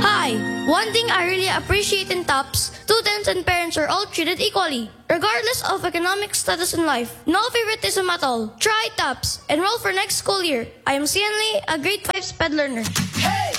Hi! One thing I really appreciate in TOPS, students and parents are all treated equally, regardless of economic status in life. No favoritism at all. Try TOPS. Enroll for next school year. I am Cian Lee, a grade 5 SPED learner. Hey!